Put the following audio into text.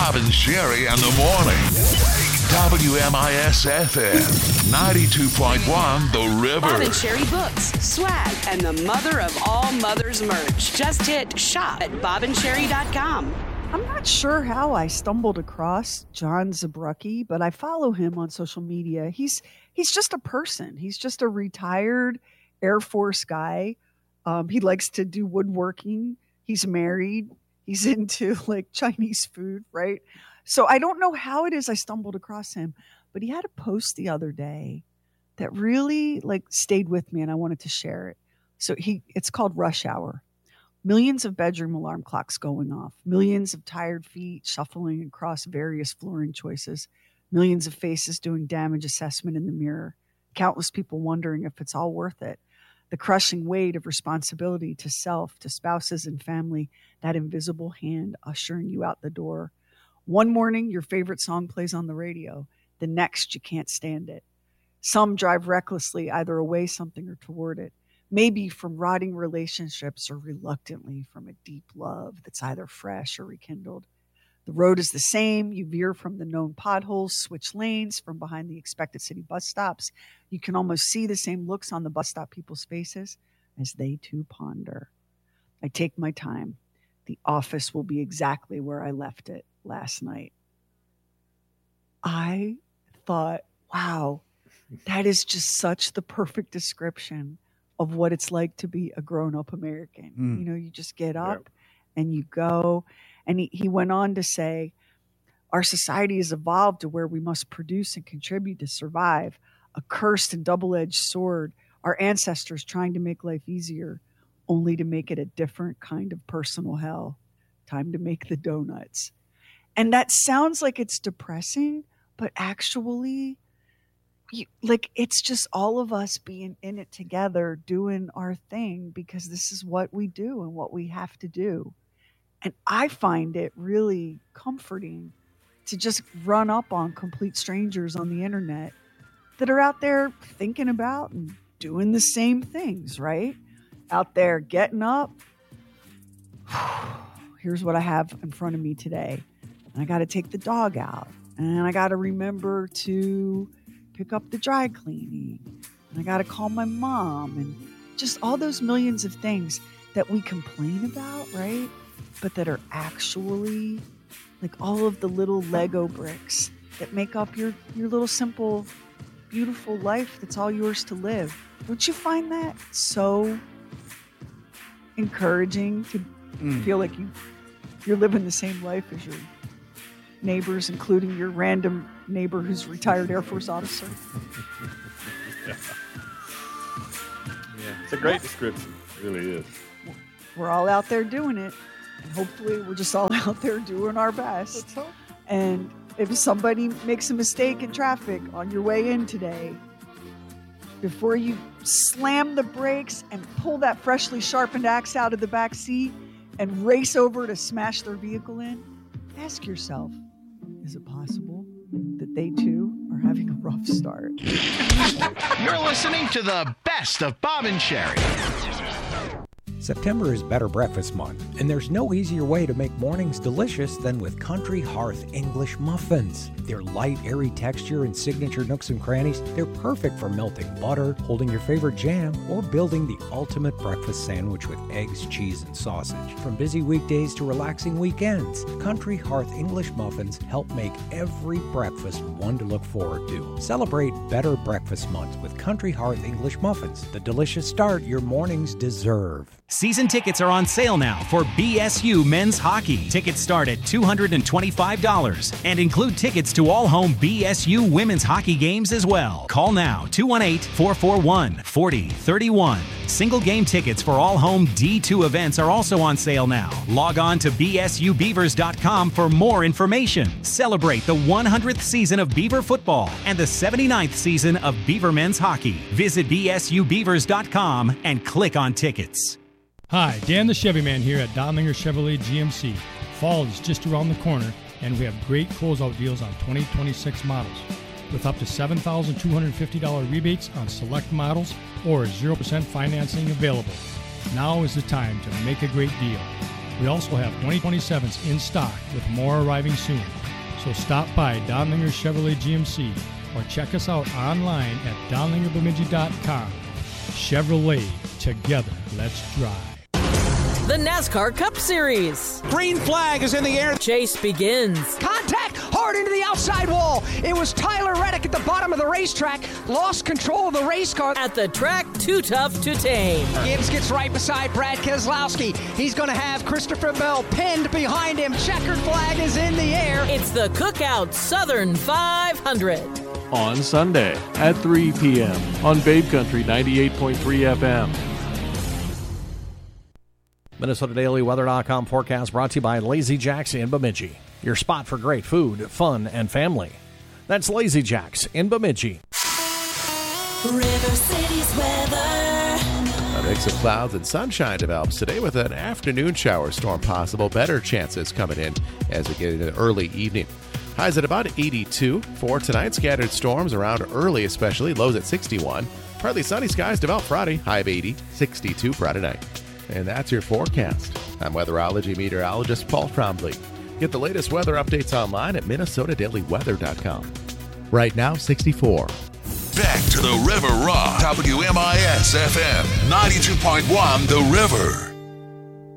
Bob and Sherry in the morning. WMIS-FM, 92.1 The River. Bob and Sherry books, swag, and the mother of all mothers merch. Just hit shop at bobandSherry.com. I'm not sure how I stumbled across John Zabrucki, but I follow him on social media. He's just a person. He's just a retired Air Force guy. He likes to do woodworking. He's married. He's into like Chinese food, right? So I don't know how it is I stumbled across him, but he had a post the other day that really like stayed with me, and I wanted to share it. So it's called Rush Hour. Millions of bedroom alarm clocks going off, millions of tired feet shuffling across various flooring choices, millions of faces doing damage assessment in the mirror, countless people wondering if it's all worth it. The crushing weight of responsibility to self, to spouses and family, that invisible hand ushering you out the door. One morning, your favorite song plays on the radio. The next, you can't stand it. Some drive recklessly, either away something or toward it. Maybe from rotting relationships or reluctantly from a deep love that's either fresh or rekindled. The road is the same. You veer from the known potholes, switch lanes from behind the expected city bus stops. You can almost see the same looks on the bus stop people's faces as they too ponder. I take my time. The office will be exactly where I left it last night. I thought, wow, that is just such the perfect description of what it's like to be a grown-up American. You know, you just get up and you go. And he went on to say, our society has evolved to where we must produce and contribute to survive, a cursed and double-edged sword, our ancestors trying to make life easier, only to make it a different kind of personal hell. Time to make the donuts. And that sounds like it's depressing, but actually, it's just all of us being in it together, doing our thing, because this is what we do and what we have to do. And I find it really comforting to just run up on complete strangers on the internet that are out there thinking about and doing the same things, right? Out there getting up. Here's what I have in front of me today. I got to take the dog out. And I got to remember to pick up the dry cleaning. And I got to call my mom. And just all those millions of things that we complain about, right? But that are actually like all of the little Lego bricks that make up your little simple, beautiful life that's all yours to live. Don't you find that so encouraging to feel like you're living the same life as your neighbors, including your random neighbor who's a retired Air Force officer? Yeah, it's a great description. It really is. We're all out there doing it. And hopefully we're just all out there doing our best. Let's hope. And if somebody makes a mistake in traffic on your way in today, before you slam the brakes and pull that freshly sharpened axe out of the back seat and race over to smash their vehicle in, ask yourself, is it possible that they too are having a rough start? You're listening to the best of Bob and Sherry. September is Better Breakfast Month, and there's no easier way to make mornings delicious than with Country Hearth English muffins. Their light, airy texture and signature nooks and crannies, they're perfect for melting butter, holding your favorite jam, or building the ultimate breakfast sandwich with eggs, cheese, and sausage. From busy weekdays to relaxing weekends, Country Hearth English muffins help make every breakfast one to look forward to. Celebrate Better Breakfast Month with Country Hearth English muffins, the delicious start your mornings deserve. Season tickets are on sale now for BSU men's hockey. Tickets start at $225 and include tickets to all home BSU women's hockey games as well. Call now, 218-441-4031. Single game tickets for all home D2 events are also on sale now. Log on to bsubeavers.com for more information. Celebrate the 100th season of Beaver football and the 79th season of Beaver men's hockey. Visit bsubeavers.com and click on tickets. Hi, Dan the Chevy Man here at Donlinger Chevrolet GMC. Fall is just around the corner, and we have great closeout deals on 2026 models. With up to $7,250 rebates on select models or 0% financing available. Now is the time to make a great deal. We also have 2027s in stock with more arriving soon. So stop by Donlinger Chevrolet GMC or check us out online at donlingerbemidji.com. Chevrolet, together, let's drive. The NASCAR Cup Series. Green flag is in the air. Chase begins. Contact hard into the outside wall. It was Tyler Reddick at the bottom of the racetrack. Lost control of the race car. At the track, too tough to tame. Gibbs gets right beside Brad Keselowski. He's going to have Christopher Bell pinned behind him. Checkered flag is in the air. It's the Cookout Southern 500. On Sunday at 3 p.m. on Babe Country 98.3 FM. MinnesotaDailyWeather.com forecast brought to you by Lazy Jacks in Bemidji. Your spot for great food, fun, and family. That's Lazy Jacks in Bemidji. River City's weather. A mix of clouds and sunshine develops today with an afternoon shower storm possible. Better chances coming in as we get into the early evening. Highs at about 82 for tonight. Scattered storms around early especially. Lows at 61. Partly sunny skies develop Friday. High of 80. 62 Friday night. And that's your forecast. I'm weatherology meteorologist Paul Trombley. Get the latest weather updates online at MinnesotaDailyWeather.com. Right now, 64. Back to the River Rock. WMIS FM 92.1 The River.